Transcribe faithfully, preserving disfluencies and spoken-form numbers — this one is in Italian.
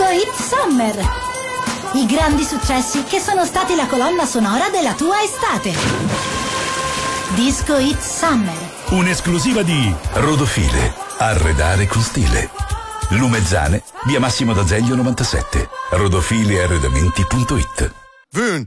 Hit Summer. I grandi successi che sono stati la colonna sonora della tua estate. Disco Hit Summer. Un'esclusiva di Rodofile. Arredare con stile. Lumezzane, via Massimo d'Azeglio novantasette. rodofile arredamenti punto it. One,